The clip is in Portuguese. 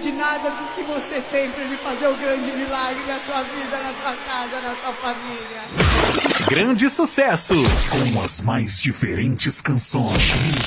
de nada do que você tem pra ele fazer o grande milagre na tua vida, na tua casa, na tua família. Grande sucesso! Com as mais diferentes canções.